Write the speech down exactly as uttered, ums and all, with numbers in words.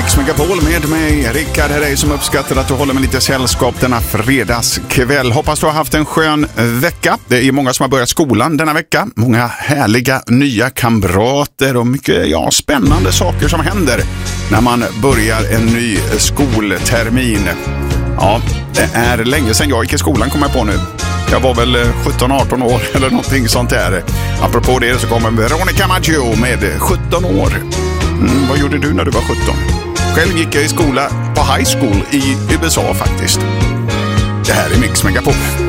Mix Megapol med mig, Rickard. Här är som uppskattar att du håller med lite sällskap denna fredagskväll. Hoppas du har haft en skön vecka. Det är många som har börjat skolan denna vecka. Många härliga nya kamrater och mycket ja, spännande saker som händer när man börjar en ny skoltermin. Ja, det är länge sedan jag gick i skolan, kommer jag på nu. Jag var väl sjutton arton år eller någonting sånt där. Apropå det så kommer Veronica Maggio med sjutton år. Mm, vad gjorde du när du var sjutton? Själv gick jag i skola på high school i U S A faktiskt. Det här är Mix Megapol.